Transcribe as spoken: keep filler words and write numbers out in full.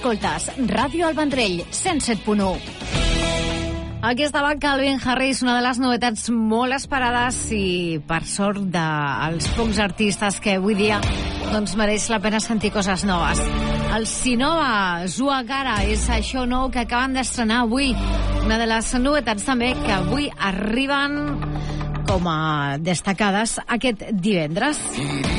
Escoltes Ràdio El Vendrell, cent set punt u. Aquí estava Calvin Harris, una de les novetats molt esperades i, per sort, dels pocs artistes que avui dia doncs, mereix la pena sentir coses noves. El Sinova Zuagara és això nou que acaben d'estrenar avui. Una de les novetats també que avui arriben com a destacades aquest divendres.